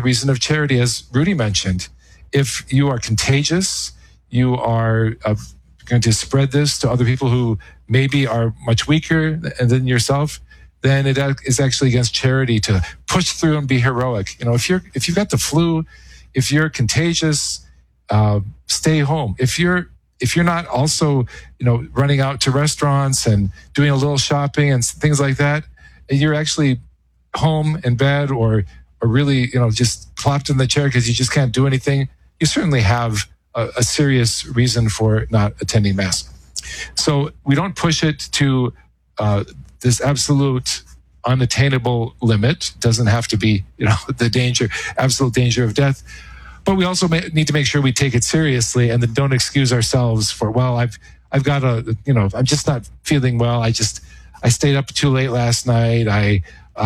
reason of charity, as Rudy mentioned. If you are contagious, you are going to spread this to other people who maybe are much weaker than yourself, then it is actually against charity to push through and be heroic. If you've got the flu, if you're contagious, stay home. If you're not also, running out to restaurants and doing a little shopping and things like that, you're actually home in bed or really, just plopped in the chair because you just can't do anything, you certainly have a serious reason for not attending Mass. So we don't push it to this absolute unattainable limit. It doesn't have to be, the absolute danger of death. But we also need to make sure we take it seriously and then don't excuse ourselves for, well, I've got I'm just not feeling well. I stayed up too late last night. I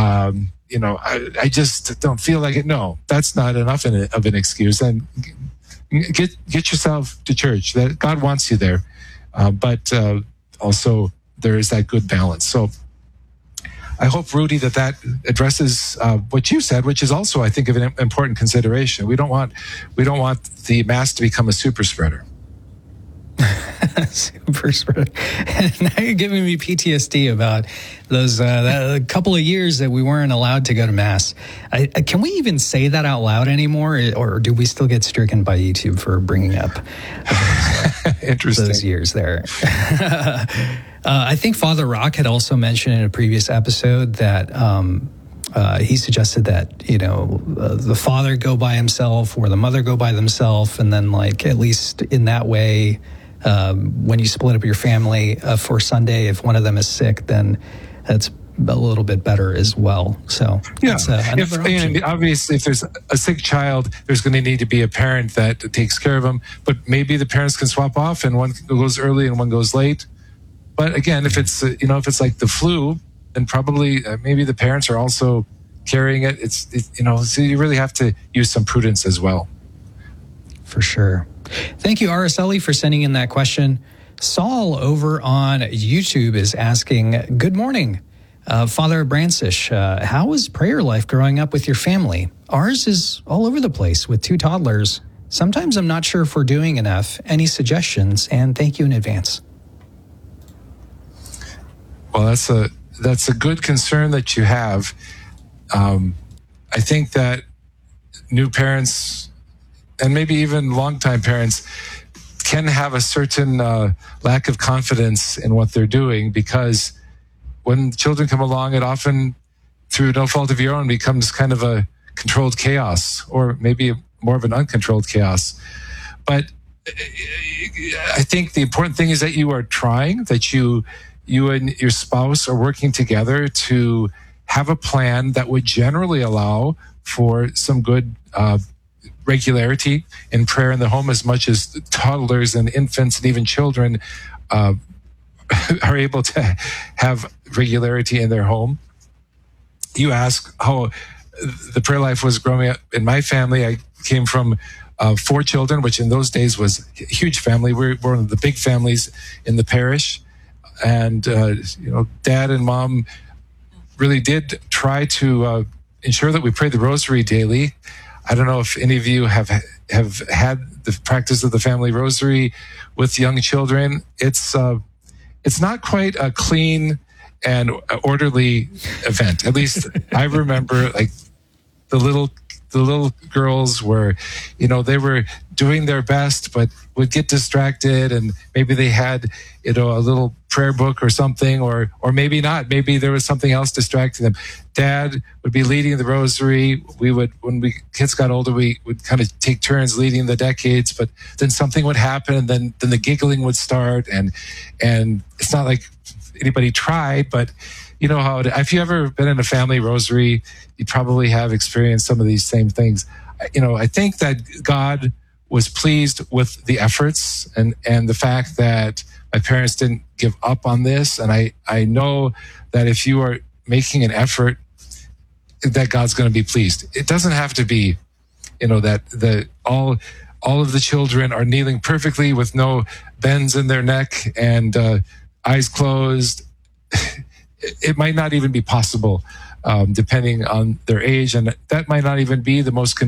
just don't feel like it. No, that's not enough of an excuse. And get yourself to church. That God wants you there, but also there is that good balance. So I hope, Rudy, that addresses what you said, which is also, I think, of an important consideration. We don't want the Mass to become a super spreader. Super spreader. Now you're giving me PTSD about those a couple of years that we weren't allowed to go to Mass. Can we even say that out loud anymore, or do we still get stricken by YouTube for bringing up those years there? I think Father Rock had also mentioned in a previous episode that he suggested that, the father go by himself or the mother go by themselves, and then at least in that way, when you split up your family for Sunday, if one of them is sick, then that's a little bit better as well. So yeah, obviously, if there's a sick child, there's going to need to be a parent that takes care of them. But maybe the parents can swap off, and one goes early and one goes late. But again, if it's like the flu, then probably maybe the parents are also carrying it. So you really have to use some prudence as well. For sure. Thank you, Araceli, for sending in that question. Saul over on YouTube is asking, good morning, Father Brancish. How is prayer life growing up with your family? Ours is all over the place with 2 toddlers. Sometimes I'm not sure if we're doing enough. Any suggestions? And thank you in advance. Well, that's a good concern that you have. I think that new parents and maybe even longtime parents can have a certain lack of confidence in what they're doing, because when children come along, it often, through no fault of your own, becomes kind of a controlled chaos, or maybe more of an uncontrolled chaos. But I think the important thing is that you are trying, that you and your spouse are working together to have a plan that would generally allow for some good regularity in prayer in the home, as much as toddlers and infants and even children are able to have regularity in their home. You ask how the prayer life was growing up in my family. I came from 4 children, which in those days was a huge family. We're one of the big families in the parish. And, Dad and Mom really did try to ensure that we prayed the rosary daily. I don't know if any of you have had the practice of the family rosary with young children. It's not quite a clean and orderly event. At least I remember, the little girls were, they were doing their best, but would get distracted, and maybe they had, a little prayer book or something, or maybe not. Maybe there was something else distracting them. Dad would be leading the rosary. When kids got older, we would kind of take turns leading the decades, but then something would happen, and then the giggling would start, and it's not like anybody tried, but you know how if you ever been in a family rosary, you probably have experienced some of these same things. I think that God was pleased with the efforts and the fact that my parents didn't give up on this. And I know that if you are making an effort, that God's going to be pleased. It doesn't have to be, that all of the children are kneeling perfectly with no bends in their neck and eyes closed. It might not even be possible, depending on their age, and that might not even be the most